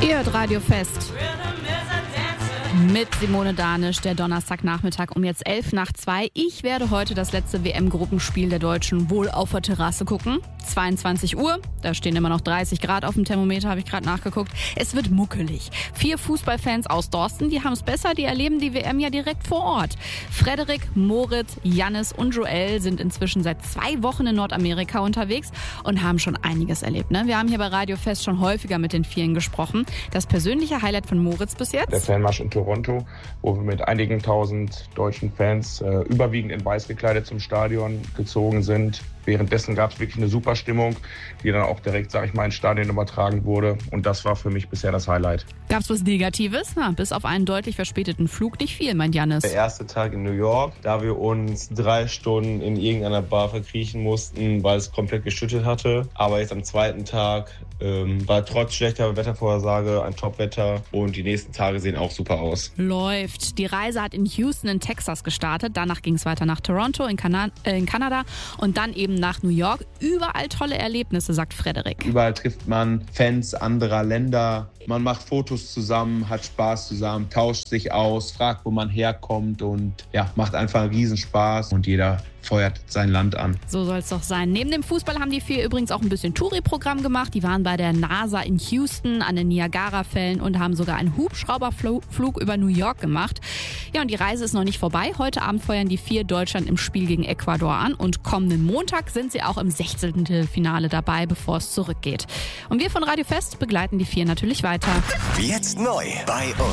Ihr hört Radio Fest mit Simone Danisch, der Donnerstagnachmittag um jetzt 1:11. Ich werde heute das letzte WM-Gruppenspiel der Deutschen wohl auf der Terrasse gucken. 22 Uhr, da stehen immer noch 30 Grad auf dem Thermometer, habe ich gerade nachgeguckt. Es wird muckelig. 4 Fußballfans aus Dorsten, die haben es besser, die erleben die WM ja direkt vor Ort. Frederik, Moritz, Jannis und Joel sind inzwischen seit 2 Wochen in Nordamerika unterwegs und haben schon einiges erlebt. Ne? Wir haben hier bei Radio Fest schon häufiger mit den Vieren gesprochen. Das persönliche Highlight von Moritz bis jetzt? Der Fanmarsch in Toronto, wo wir mit einigen tausend deutschen Fans überwiegend in weiß gekleidet zum Stadion gezogen sind. Währenddessen gab es wirklich eine super Stimmung, die dann auch direkt, sag ich mal, ins Stadion übertragen wurde. Und das war für mich bisher das Highlight. Gab es was Negatives? Na, bis auf einen deutlich verspäteten Flug nicht viel, meint Jannis. Der erste Tag in New York, da wir uns 3 Stunden in irgendeiner Bar verkriechen mussten, weil es komplett geschüttet hatte. Aber jetzt am zweiten Tag war trotz schlechter Wettervorhersage ein Top-Wetter und die nächsten Tage sehen auch super aus. Läuft. Die Reise hat in Houston in Texas gestartet. Danach ging es weiter nach Toronto in Kanada und dann eben nach New York. Überall tolle Erlebnisse, sagt Frederik. Überall trifft man Fans anderer Länder. Man macht Fotos zusammen, hat Spaß zusammen, tauscht sich aus, fragt, wo man herkommt und ja, macht einfach einen Riesenspaß und jeder feuert sein Land an. So soll es doch sein. Neben dem Fußball haben die 4 übrigens auch ein bisschen Touri-Programm gemacht. Die waren bei der NASA in Houston an den Niagara-Fällen und haben sogar einen Hubschrauberflug über New York gemacht. Ja, und die Reise ist noch nicht vorbei. Heute Abend feuern die 4 Deutschland im Spiel gegen Ecuador an und kommenden Montag sind sie auch im 16. Finale dabei, bevor es zurückgeht. Und wir von Radio Fest begleiten die 4 natürlich weiter. Jetzt neu bei uns.